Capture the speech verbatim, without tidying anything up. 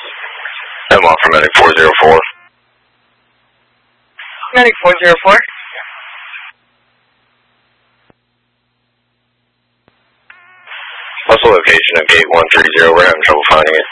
I'm off for Medic four zero four. Medic four zero four. What's the location of gate one three zero? We're having trouble finding it.